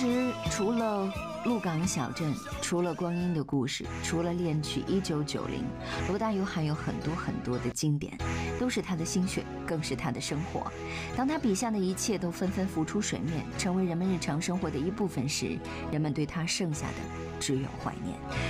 实除了鹿港小镇，除了光阴的故事，除了恋曲1990，罗大佑还有很多的经典，都是他的心血，更是他的生活。当他笔下的一切都纷纷浮出水面，成为人们日常生活的一部分时，人们对他剩下的只有怀念。